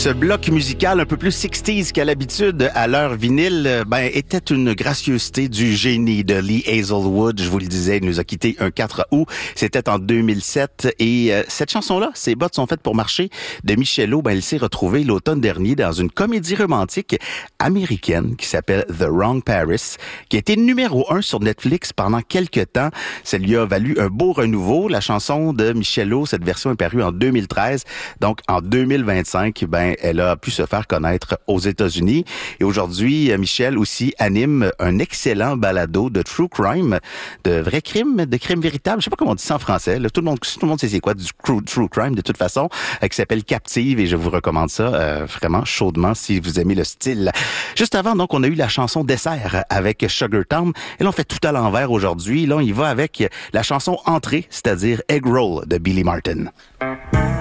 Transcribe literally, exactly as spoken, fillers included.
Ce bloc musical un peu plus sixties qu'à l'habitude à l'heure vinyle, ben, était une gracieuseté du génie de Lee Hazelwood. Je vous le disais, il nous a quitté un quatre août. C'était en deux mille sept. Et euh, cette chanson-là, Ses bottes sont faites pour marcher, de Michelot, ben, elle s'est retrouvée l'automne dernier dans une comédie romantique américaine qui s'appelle The Wrong Paris, qui a été numéro un sur Netflix pendant quelques temps. Ça lui a valu un beau renouveau. La chanson de Michelot, cette version est parue en deux mille treize. Donc, en deux mille vingt-cinq, ben, elle a pu se faire connaître aux États-Unis. Et aujourd'hui, Michel aussi anime un excellent balado de true crime, de vrais crimes, de crimes véritables. Je sais pas comment on dit ça en français. Là, tout le monde, tout le monde sait c'est quoi du true crime de toute façon, euh, qui s'appelle Captive, et je vous recommande ça euh, vraiment chaudement si vous aimez le style. Juste avant, donc, on a eu la chanson Dessert avec Sugar Town. Et là, on fait tout à l'envers aujourd'hui. Là, on y va avec la chanson Entrée, c'est-à-dire Egg Roll de Billy Martin.